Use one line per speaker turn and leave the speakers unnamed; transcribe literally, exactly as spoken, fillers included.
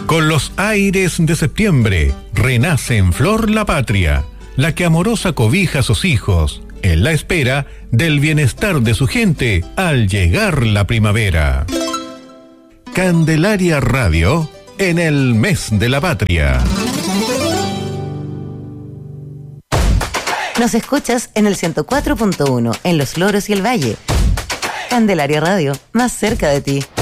Con los aires de septiembre, renace en flor la patria, la que amorosa cobija a sus hijos, en la espera del bienestar de su gente al llegar la primavera. Candelaria Radio, en el mes de la patria.
Nos escuchas en el ciento cuatro punto uno, en Los Loros y el Valle. Candelaria Radio, más cerca de ti.